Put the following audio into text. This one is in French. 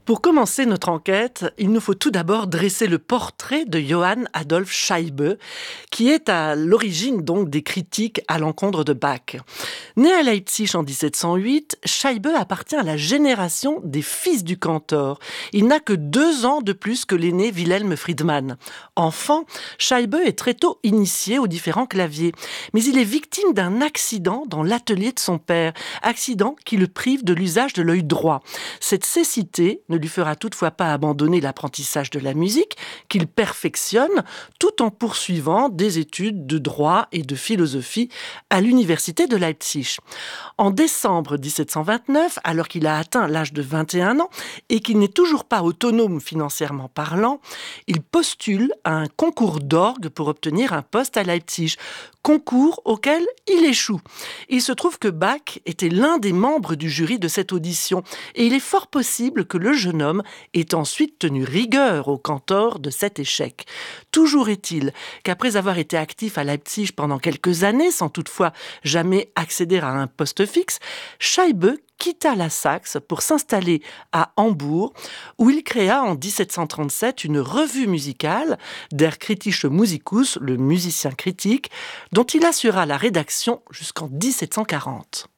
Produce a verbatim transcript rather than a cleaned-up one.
Pour commencer notre enquête, il nous faut tout d'abord dresser le portrait de Johann Adolph Scheibe, qui est à l'origine donc des critiques à l'encontre de Bach. Né à Leipzig en dix-sept cent huit, Scheibe appartient à la génération des fils du cantor. Il n'a que deux ans de plus que l'aîné Wilhelm Friedmann. Enfant, Scheibe est très tôt initié aux différents claviers, mais il est victime d'un accident dans l'atelier de son père, accident qui le prive de l'usage de l'œil droit. Cette cécité ne lui fera toutefois pas abandonner l'apprentissage de la musique, qu'il perfectionne tout en poursuivant des études de droit et de philosophie à l'université de Leipzig. En décembre dix-sept cent vingt-neuf, alors qu'il a atteint l'âge de vingt et un ans et qu'il n'est toujours pas autonome financièrement parlant, il postule à un concours d'orgue pour obtenir un poste à Leipzig, concours auquel il échoue. Il se trouve que Bach était l'un des membres du jury de cette audition et il est fort possible que le jeune homme ait ensuite tenu rigueur au cantor de cet échec. Toujours est-il qu'après avoir été actif à Leipzig pendant quelques années, sans toutefois jamais accéder à un poste fixe, Scheibe quitta la Saxe pour s'installer à Hambourg, où il créa en dix-sept cent trente-sept une revue musicale, Der kritische Musikus, le musicien critique, dont il assura la rédaction jusqu'en dix-sept cent quarante.